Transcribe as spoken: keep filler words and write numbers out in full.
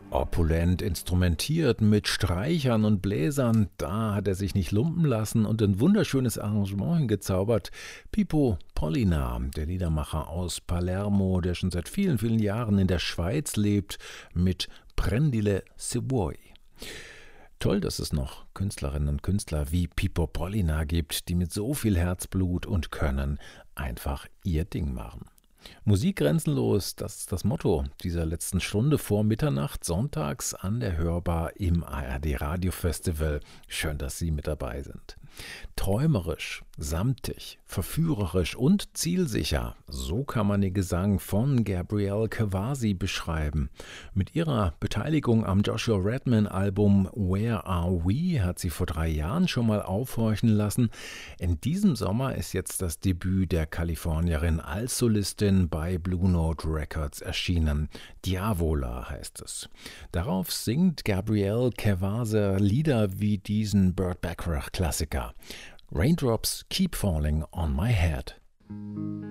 Opulent instrumentiert mit Streichern und Bläsern, da hat er sich nicht lumpen lassen und ein wunderschönes Arrangement hingezaubert. Pippo Pollina, der Liedermacher aus Palermo, der schon seit vielen, vielen Jahren in der Schweiz lebt, mit Prendile se vuoi. Toll, dass es noch Künstlerinnen und Künstler wie Pippo Pollina gibt, die mit so viel Herzblut und Können einfach ihr Ding machen. Musik grenzenlos, das ist das Motto dieser letzten Stunde vor Mitternacht, sonntags an der Hörbar im A R D Radio Festival. Schön, dass Sie mit dabei sind. Träumerisch, samtig, verführerisch und zielsicher, so kann man den Gesang von Gabrielle Kawasi beschreiben. Mit ihrer Beteiligung am Joshua Redman-Album Where Are We hat sie vor drei Jahren schon mal aufhorchen lassen. In diesem Sommer ist jetzt das Debüt der Kalifornierin als Solistin bei Blue Note Records erschienen. Diavola heißt es. Darauf singt Gabrielle Kawasi Lieder wie diesen Burt Bacharach-Klassiker. Raindrops keep falling on my head.